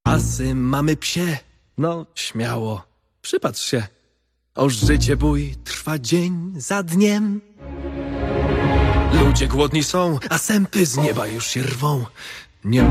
Asy mamy psie, no śmiało, przypatrz się. O życie bój trwa dzień za dniem. Ludzie głodni są, a sępy z nieba już się rwą. Nie